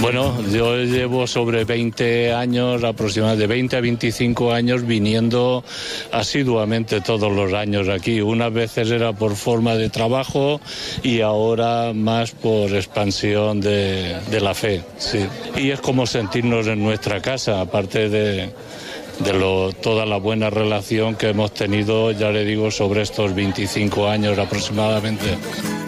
Bueno, yo llevo sobre 20 años, aproximadamente de 20 a 25 años, viniendo asiduamente todos los años aquí. Unas veces era por forma de trabajo y ahora más por expansión de la fe, sí. Y es como sentirnos en nuestra casa, aparte de toda la buena relación que hemos tenido, ya le digo, sobre estos 25 años aproximadamente.